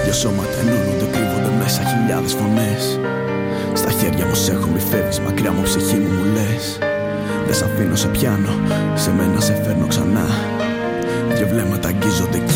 Δυο σώματα ενώνονται, κρύβονται μέσα χιλιάδες φωνές. Στα χέρια μου σ' έχω, μη φεύγεις μακριά μου, ψυχή μου, μου λες. Δεν σ' αφήνω, σε πιάνω, σε μένα σε φέρνω ξανά. Δυο βλέμματα αγγίζονται.